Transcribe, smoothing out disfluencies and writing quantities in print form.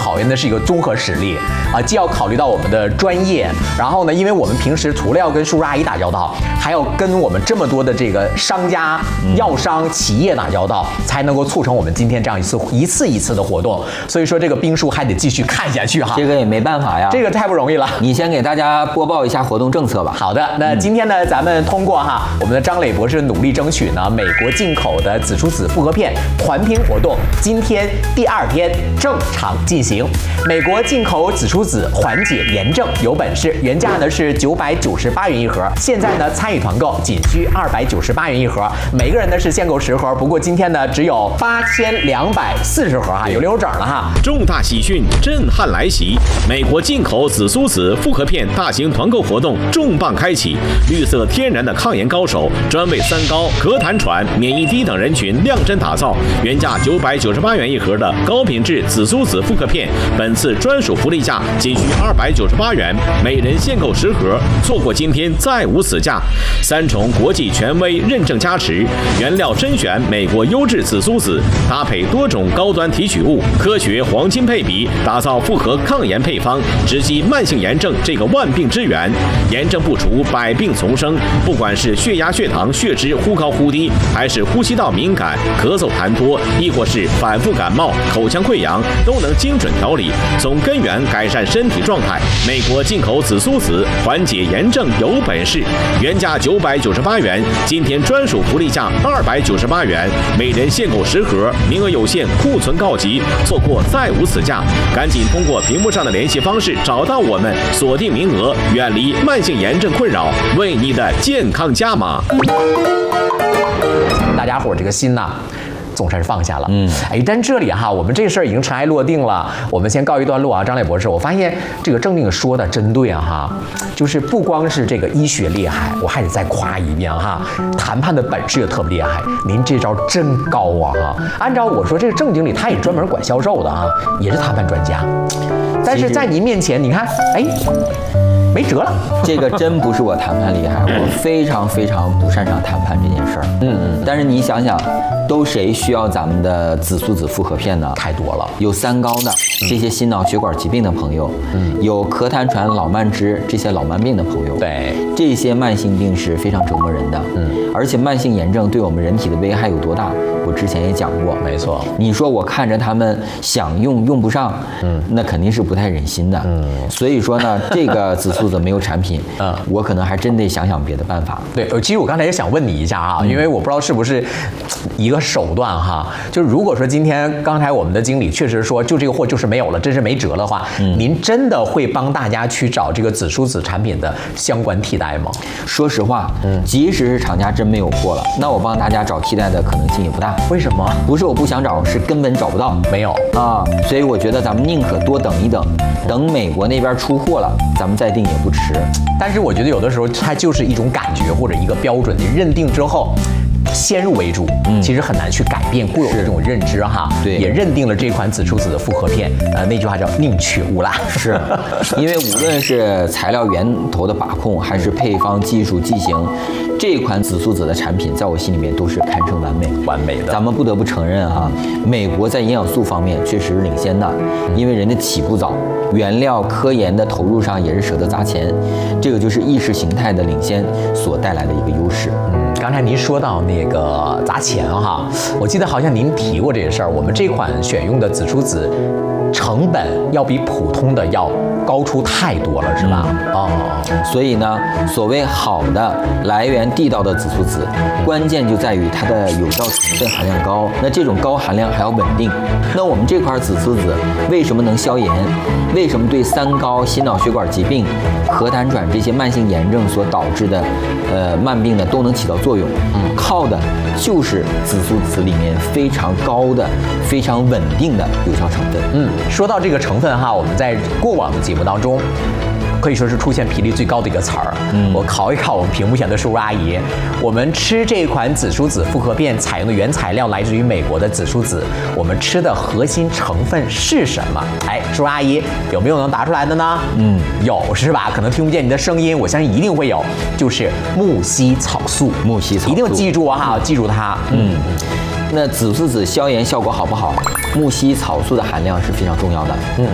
考验的是一个综合实力啊，既要考虑到我们的专业，然后呢，因为我们平时除了要跟叔叔阿姨打交道，还要跟我们这么多的这个商家、药商、企业打交道，才能够促成我们今天这样一次的活动。所以说这个兵书还得继续看下去哈。 这个也没办法呀， 这个太不容易了。 你先给大家播报一下活动政策吧。 好的，那今天呢，咱们通过我们的张磊博士努力争取呢，美国进口的紫苏籽复合片团拼活动，今天第2天正常进行。美国进口紫苏籽缓解炎症有本事，原价呢是998元一盒，现在呢参与团购仅需298元一盒，每个人呢是限购10盒，不过今天呢只有8240盒有0整了哈。 重大喜讯，震撼来袭！美国进口紫苏籽复合片大型团购活动重磅开启，绿色天然的抗炎高手，专为三高、咳痰喘、免疫低等人群量身打造。原价998元一盒的高品质紫苏籽复合片，本次专属福利价仅需298元，每人限购10盒，错过今天再无此价。3重国际权威认证加持，原料甄选美国优质紫苏籽，搭配多种高端提取物，科学黄金配比，打造复合抗炎配方，直击慢性炎症这个万病之源。炎症不除，百病丛生，不管是血压、血糖、血脂忽高忽低，还是呼吸道敏感、咳嗽痰多，亦或是反复感冒、口腔溃疡，都能精准调理，从根源改善身体状态。美国进口紫苏籽缓解炎症有本事，原价998元，今天专属福利价298元，每人限购10盒，名额有限，库存告急，错过再无此价。赶紧通过屏幕上的联系方式找到我们，锁定名额，远离慢性炎症困扰，为你的健康加码。 大家伙这个心呐，总算是放下了。但这里我们这事儿已经尘埃落定了，我们先告一段落啊。张磊博士，我发现这个郑定说的真对就是不光是这个医学厉害，我还得再夸一遍谈判的本事也特别厉害。您这招真高啊！按照我说，这个郑经理他也专门管销售的也是谈判专家，但是在您面前，你看，没辙了。 这个真不是我谈判厉害，我非常不擅长谈判这件事儿。但是你想想，都谁需要咱们的紫苏籽复合片呢？ 太多了， 有三高的这些心脑血管疾病的朋友，有咳痰喘、老慢支这些老慢病的朋友， 对， 这些慢性病是非常折磨人的。而且慢性炎症对我们人体的危害有多大？我之前也讲过。 没错， 你说我看着他们想用不上，那肯定是不太忍心的。所以说呢，这个紫苏籽没有产品，我可能还真得想想别的办法。 对，其实我刚才也想问你一下因为我不知道是不是一个手段就是如果说今天刚才我们的经理确实说就这个货就是没有了，真是没辙的话，您真的会帮大家去找这个紫苏籽产品的相关替代吗？ 说实话，即使是厂家真没有货了，那我帮大家找替代的可能性也不大。 为什么？ 不是我不想找，是根本找不到， 没有所以我觉得咱们宁可多等一等，等美国那边出货了，咱们再定也不迟。 但是我觉得有的时候它就是一种感觉或者一个标准，你认定之后先入为主，其实很难去改变固有的这种认知对， 也认定了这款紫苏籽的复合片，那句话叫宁缺毋滥。 是，因为无论是材料源头的把控，还是配方技术剂型，这款紫苏籽的产品在我心里面都是堪称完美的。咱们不得不承认美国在营养素方面确实是领先的，因为人家起步早，原料科研的投入上也是舍得砸钱，这个就是意识形态的领先所带来的一个优势。 刚才您说到那个砸钱我记得好像您提过这个事儿。我们这款选用的紫苏籽成本要比普通的要高出太多了，是吧？ 所以呢，所谓好的来源地道的紫苏籽，关键就在于它的有效成分含量高。那这种高含量还要稳定。那我们这块紫苏籽为什么能消炎？为什么对三高、心脑血管疾病、咳痰喘这些慢性炎症所导致的慢病呢都能起到作用？靠的就是紫苏籽里面非常高的、非常稳定的有效成分。 说到这个成分我们在过往的节目当中可以说是出现频率最高的一个词儿。我考一考我们屏幕前的叔叔阿姨，我们吃这款紫苏籽复合片采用的原材料来自于美国的紫苏籽，我们吃的核心成分是什么？叔叔阿姨有没有能答出来的呢？有是吧？可能听不见你的声音，我相信一定会有，就是木犀草素。 木犀草素一定记住记住它。 那紫苏籽消炎效果好不好？木犀草素的含量是非常重要的。